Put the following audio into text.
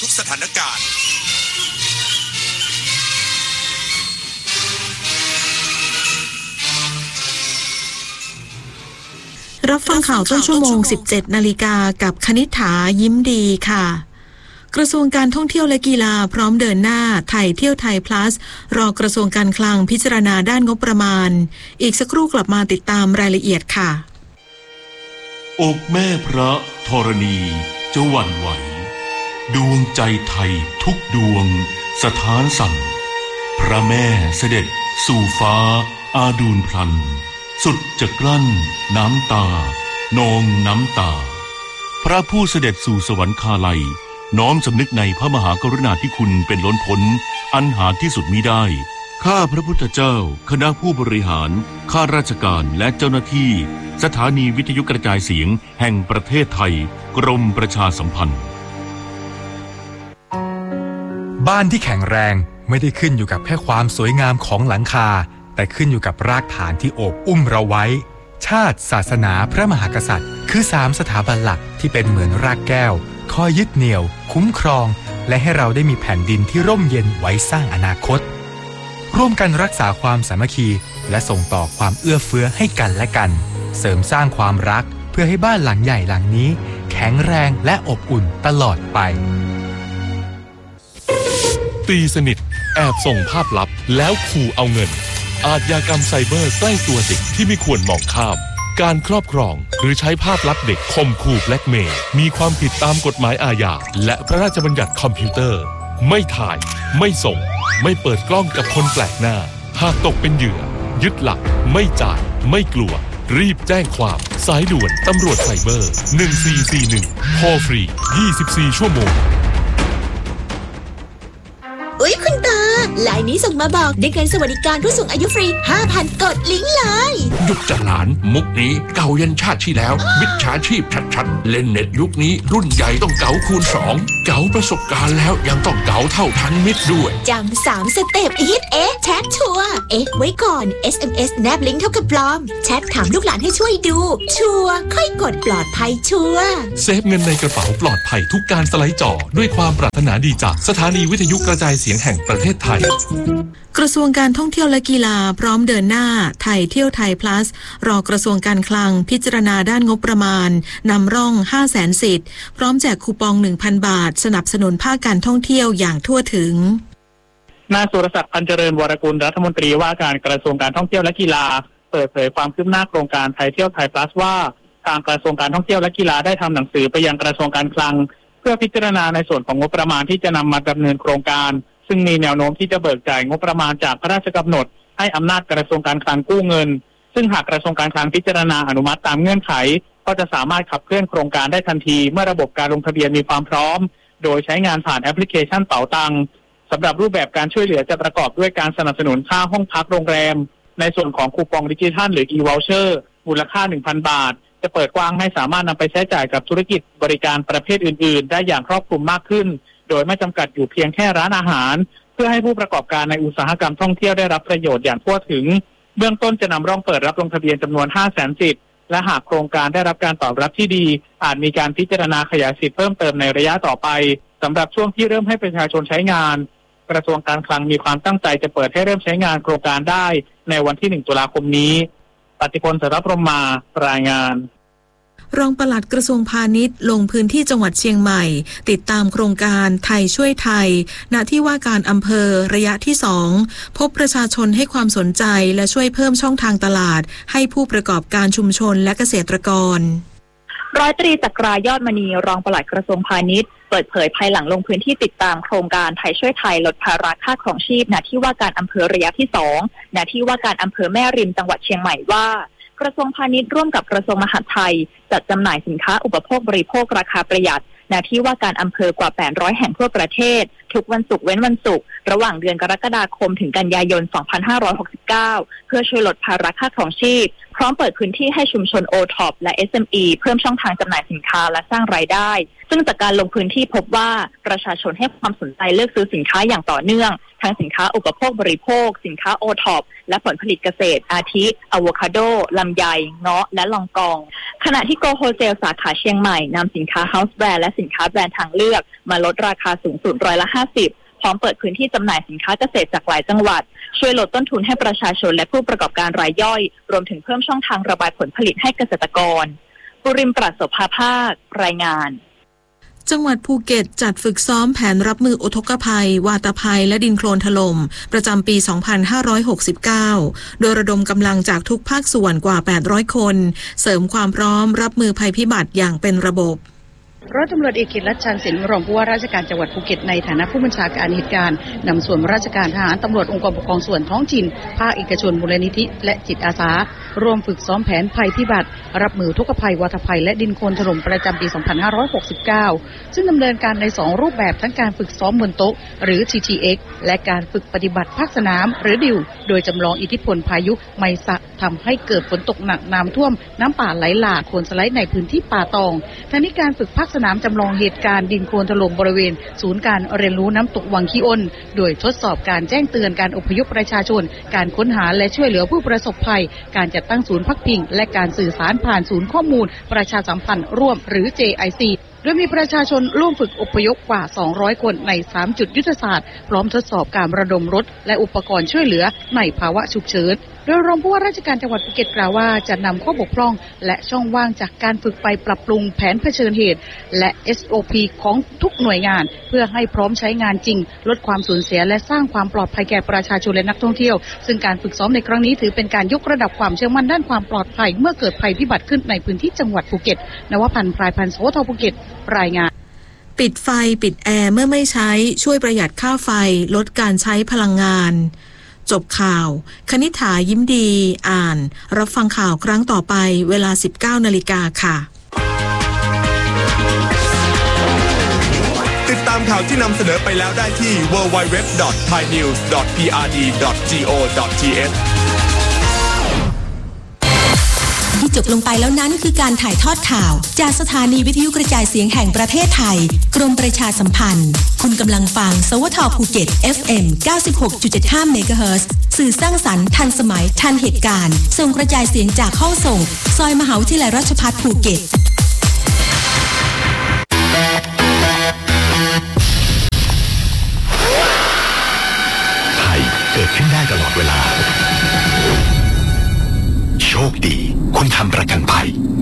ทุกสถานการณ์รับฟังข่าวต้นชั่วโมง 17 นาฬิกากับคณิษฐายิ้มดีค่ะกระทรวงการท่องเที่ยวและกีฬาพร้อมเดินหน้าไทยเที่ยวไทย plus รอกระทรวงการคลังพิจารณาด้านงบประมาณอีกสักครู่กลับมาติดตามรายละเอียดค่ะอกแม่พระธรณีจะหวั่นไหวดวงใจไทยทุกดวงสถานสั่นพระแม่เสด็จสู่ฟ้าอาดูลพลันสุดจะกลั้นน้ำตานองน้ำตาพระผู้เสด็จสู่สวรรคาลัยน้อมสำนึกในพระมหากรุณาธิคุณเป็นล้นพ้นอันหาที่สุดมิได้ข้าพระพุทธเจ้าคณะผู้บริหารข้าราชการและเจ้าหน้าที่สถานีวิทยุกระจายเสียงแห่งประเทศไทยกรมประชาสัมพันธ์บ้านที่แข็งแรงไม่ได้ขึ้นอยู่กับแค่ความสวยงามของหลังคาแต่ขึ้นอยู่กับรากฐานที่โอบอุ้มเราไว้ชาติศาสนาพระมหากษัตริย์คือ3สถาบันหลักที่เป็นเหมือนรากแก้วคอยยึดเหนี่ยวคุ้มครองและให้เราได้มีแผ่นดินที่ร่มเย็นไว้สร้างอนาคตร่วมกันรักษาความสามัคคีและส่งต่อความเอื้อเฟื้อให้กันและกันเสริมสร้างความรักเพื่อให้บ้านหลังใหญ่หลังนี้แข็งแรงและอบอุ่นตลอดไปตีสนิทแอบส่งภาพลับแล้วขู่เอาเงินอาชญากรรมไซเบอร์ใกล้ตัวเด็กที่ไม่ควรมองข้ามการครอบครองหรือใช้ภาพลับเด็กข่มขู่แบล็กเมย์มีความผิดตามกฎหมายอาญาและพระราชบัญญัติคอมพิวเตอร์ไม่ถ่ายไม่ส่งไม่เปิดกล้องกับคนแปลกหน้าหากตกเป็นเหยื่อยึดหลักไม่จ่ายไม่กลัวรีบแจ้งความสายด่วนตำรวจไซเบอร์1441โทรฟรี24ชั่วโมงอุ๊ยคุณตาไลน์นี้ส่งมาบอกได้เงินสวัสดิการผู้สูงอายุฟรี 5,000 กดลิงก์เลยหยุดจัดหลานมุกนี้เก่ายันชาติที่แล้วมิจฉาชีพชัดๆเล่นเน็ตยุคนี้รุ่นใหญ่ต้องเก๋าคูณ2เก๋าประสบการณ์แล้วยังต้องเก๋าเท่าทันมิตรด้วยจำ3 สเต็ปฮิตแชทชัวร์ไว้ก่อน SMS แนบลิงก์เท่ากับปลอมแชทถามลูกหลานให้ช่วยดูชัวร์ค่อยกดปลอดภัยชัวร์เซฟเงินในกระเป๋าปลอดภัยทุกการสไลด์จอด้วยความปรารถนาดีจากสถานีวิทยุกระจายเสียงแห่งประเทศไทยกระทรวงการท่องเที่ยวและกีฬาพร้อมเดินหน้าไทยเที่ยวไทย plus รอกระทรวงการคลังพิจารณาด้านงบประมาณนำร่อง 500,000 สิทธิ์พร้อมแจกคูปอง 1,000 บาทสนับสนุนภาคการท่องเที่ยวอย่างทั่วถึงนายสุรศักดิ์ พันเจริญวรกุลรัฐมนตรีว่าการกระทรวงการท่องเที่ยวและกีฬาเปิดเผยความคืบหน้าโครงการไทยเที่ยวไทย plus ว่าทางกระทรวงการท่องเที่ยวและกีฬาได้ทำหนังสือไปยังกระทรวงการคลังเพื่อพิจารณาในส่วนของงบประมาณที่จะนำมาดำเนินโครงการซึ่งมีแนวโน้มที่จะเบิกจ่ายงบประมาณจากพระราชกำหนดให้อำนาจกระทรวงการคลังกู้เงินซึ่งหากกระทรวงการคลังพิจารณาอนุมัติตามเงื่อนไขก็จะสามารถขับเคลื่อนโครงการได้ทันทีเมื่อระบบการลงทะเบียนมีความพร้อมโดยใช้งานผ่านแอปพลิเคชันเป๋าตังค์สำหรับรูปแบบการช่วยเหลือจะประกอบด้วยการสนับสนุนค่าห้องพักโรงแรมในส่วนของคูปองดิจิทัลหรือ e-voucher มูลค่า 1,000 บาทจะเปิดกว้างให้สามารถนำไปใช้จ่ายกับธุรกิจบริการประเภทอื่นๆได้อย่างครอบคลุมมากขึ้นโดยไม่จำกัดอยู่เพียงแค่ร้านอาหารเพื่อให้ผู้ประกอบการในอุตสาหกรรมท่องเที่ยวได้รับประโยชน์อย่างทั่วถึงเบื้องต้นจะนำร่องเปิดรับลงทะเบียนจำนวน 500,000 สิทธิ์และหากโครงการได้รับการตอบรับที่ดีอาจมีการพิจารณาขยายสิทธิ์เพิ่มเติมในระยะต่อไปสำหรับช่วงที่เริ่มให้ประชาชนใช้งานกระทรวงการคลังมีความตั้งใจจะเปิดให้เริ่มใช้งานโครงการได้ในวันที่ 1 ตุลาคมนี้ปฏิพล สรพรหมมารายงานรองปลัดกระทรวงพาณิชย์ลงพื้นที่จังหวัดเชียงใหม่ติดตามโครงการไทยช่วยไทยณที่ว่าการอำเภอระยะที่2พบประชาชนให้ความสนใจและช่วยเพิ่มช่องทางตลาดให้ผู้ประกอบการชุมชนและเกษตรกรร้อยตรีจักรายอดมณีรองปลัดกระทรวงพาณิชย์เปิดเผยภายหลังลงพื้นที่ติดตามโครงการไทยช่วยไทยลดภาระค่าครองชีพณที่ว่าการอำเภอระยะที่2ณที่ว่าการอำเภอแม่ริมจังหวัดเชียงใหม่ว่ากระทรวงพาณิชย์ร่วมกับกระทรวงมหาดไทยจัดจำหน่ายสินค้าอุปโภคบริโภคราคาประหยัดณที่ว่าการอำเภอกว่า800แห่งทั่วประเทศทุกวันศุกร์เว้นวันศุกร์ระหว่างเดือนกรกฎาคมถึงกันยายน 2569 เพื่อช่วยลดภาระค่าครองชีพพร้อมเปิดพื้นที่ให้ชุมชน OTOP และ SME เพิ่มช่องทางจำหน่ายสินค้าและสร้างรายได้ซึ่งจากการลงพื้นที่พบว่าประชาชนให้ความสนใจเลือกซื้อสินค้าอย่างต่อเนื่องทั้งสินค้าอุปโภคบริโภคสินค้า OTOP และผลผลิตเกษตรอาทิอะโวคาโดลำไยเงาะและลองกองขณะที่โกโฮเซลสาขาเชียงใหม่นำสินค้า House Brand และสินค้าแบรนด์ทางเลือกมาลดราคาสูงสุด50%พร้อมเปิดพื้นที่จำหน่ายสินค้าเกษตรจากหลายจังหวัดช่วยลดต้นทุนให้ประชาชนและผู้ประกอบการรายย่อยรวมถึงเพิ่มช่องทางระบายผลผลิตให้เกษตรกรปุริมปรัชภาภาครายงานจังหวัดภูเก็ตจัดฝึกซ้อมแผนรับมืออุทกภัยวาตภัยและดินโคลนถล่มประจำปี 2569 โดยระดมกำลังจากทุกภาคส่วนกว่า 800 คนเสริมความพร้อมรับมือภัยพิบัติอย่างเป็นระบบร้อยตำรวจเอกเขตรัชชันสินรองผู้ว่าราชการจังหวัดภูเก็ตในฐานะผู้บัญชาการเหตุการณ์นำส่วนราชการทหารตำรวจองค์กรปกครองส่วนท้องถิ่นภาคเอกชนมูลนิธิและจิตอาสารวมฝึกซ้อมแผนภัยพิบัติรับมือทุกภัยวาตภัยและดินโคลนถล่มประจำปี 2569 ซึ่งดำเนินการใน2รูปแบบทั้งการฝึกซ้อมบนโต๊ะหรือ TTX และการฝึกปฏิบัติภาคสนามหรือดิวโดยจำลองอิทธิพลพายุไมซะทำให้เกิดฝนตกหนักน้ำท่วมน้ำป่าไหลหลากโคลนสไลด์ในพื้นที่ป่าตองทั้งนี้การฝึกภาคสนามจำลองเหตุการณ์ดินโคลนถล่มบริเวณศูนย์การเรียนรู้น้ำตกวังขี้อ้นโดยทดสอบการแจ้งเตือนการอพยพประชาชนการค้นหาและช่วยเหลือผู้ประสบภัยการจัดตั้งศูนย์พักพิงและการสื่อสารผ่านศูนย์ข้อมูลประชาสัมพันธ์ร่วมหรือ JIC โดยมีประชาชนร่วมฝึกอพยพกว่า200คนใน3จุดยุทธศาสตร์พร้อมทดสอบการระดมรถและอุปกรณ์ช่วยเหลือในภาวะฉุกเฉินโดยรองผู้ว่าราชการจังหวัดภูเก็ตกล่าวว่าจะนำข้อบกพร่องและช่องว่างจากการฝึกไปปรับปรุงแผนเผชิญเหตุและ SOP ของทุกหน่วยงานเพื่อให้พร้อมใช้งานจริงลดความสูญเสียและสร้างความปลอดภัยแก่ประชาชนและนักท่องเที่ยวซึ่งการฝึกซ้อมในครั้งนี้ถือเป็นการยกระดับความเชื่อมั่นด้านความปลอดภัยเมื่อเกิดภัยพิบัติขึ้นในพื้นที่จังหวัดภูเก็ตนวพันธ์พรายพันธ์สวทภูเก็ตรายงานปิดไฟปิดแอร์เมื่อไม่ใช้ช่วยประหยัดค่าไฟลดการใช้พลังงานจบข่าวคณิษฐายิ้มดีอ่านรับฟังข่าวครั้งต่อไปเวลา 19 นาฬิกาค่ะติดตามข่าวที่นำเสนอไปแล้วได้ที่ www.thainews.prd.go.th ที่จบลงไปแล้วนั้นคือการถ่ายทอดข่าวจากสถานีวิทยุกระจายเสียงแห่งประเทศไทยกรมประชาสัมพันธ์คุณกำลังฟังสวทภูเก็ต FM 96.75 เมกะเฮิรตซ์สื่อสร้างสรรค์ทันสมัยทันเหตุการณ์ส่งกระจายเสียงจากห้องส่งซอยมหาวิทยาลัยราชภัฏภูเก็ตภัยเกิดขึ้นได้ตลอดเวลาโชคดีคุณทำประกันภัย